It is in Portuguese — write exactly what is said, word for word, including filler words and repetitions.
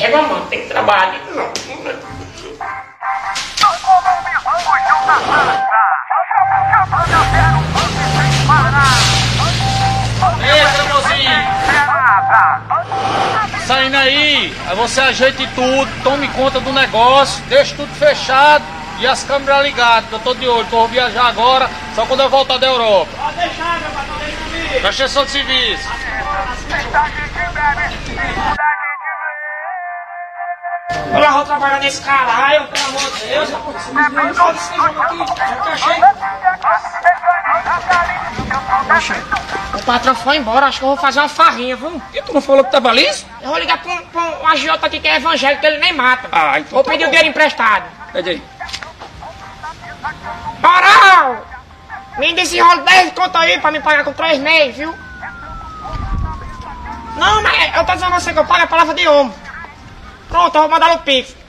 É, mano, tem que trabalhar. Não. Entra, mozinho! Saindo aí, aí você ajeite tudo, tome conta do negócio, deixe tudo fechado e as câmeras ligadas, que eu tô de olho, que eu vou viajar agora, só quando eu voltar da Europa. Pode deixar, meu pai, deixa comigo. Prestação de serviço. Eu lá vou trabalhar nesse caralho, pelo amor de Deus, rapaz. Não pode esse jogo aqui, já que achei. O patrão foi embora, acho que eu vou fazer uma farrinha, viu? E tu não falou que tava liso? Eu vou ligar pra um, pra um agiota aqui que é evangélico, que ele nem mata. Ah, então Vou tá pedir bom. o dinheiro emprestado. Pede aí. Moral! Me desenrola dez conto aí pra me pagar com três meses, viu? Não, mas eu tô dizendo a você que eu pago a palavra de homem. Pronto, eu vou mandar no Pix.